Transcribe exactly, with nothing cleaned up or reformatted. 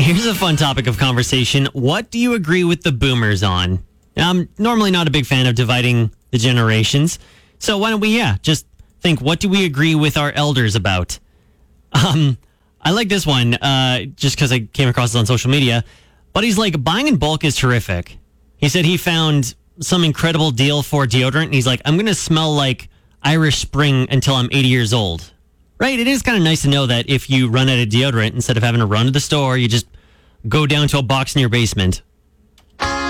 Here's a fun topic of conversation. What do you agree with the boomers on? I'm normally not a big fan of dividing the generations. So why don't we, yeah, just think, what do we agree with our elders about? Um, I like this one uh, just because I came across it on social media. But he's like, buying in bulk is terrific. He said he found some incredible deal for deodorant. And he's like, I'm going to smell like Irish Spring until I'm eighty years old. Right? It is kind of nice to know that if you run out of deodorant, instead of having to run to the store, you just go down to a box in your basement,